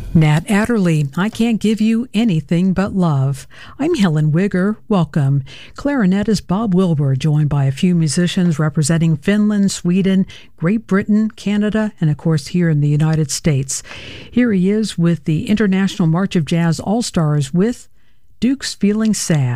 Nat Adderley, I Can't Give You Anything But Love. I'm Helen Wigger. Welcome. Clarinet is Bob Wilbur, joined by a few musicians representing Finland, Sweden, Great Britain, Canada, and of course here in the United States. Here he is with the International March of Jazz All-Stars with Duke's Feeling Sad.